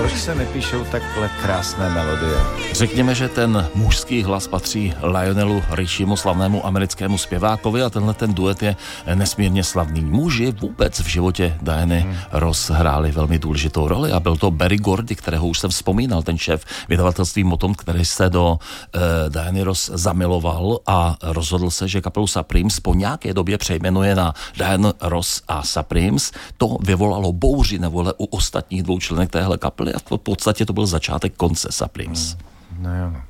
proč se nepíšou takhle krásné melodie? Řekněme, že ten mužský hlas patří Lionelu Richiemu, slavnému americkému zpěvákovi, a tenhle ten duet je nesmírně slavný. Muži vůbec v životě Diany Ross hráli velmi důležitou roli a byl to Berry Gordy, kterého už jsem vzpomínal, ten šéf vydavatelství Motown, který se do Diany Ross zamiloval a rozhodl se, že kapelu Supremes po nějaké době přejmenuje na Diana Ross a Supremes. To vyvolalo bouři nevole u ostatních dvou členek téhle kapely a v podstatě to byl začátek konce Supremes. No jo.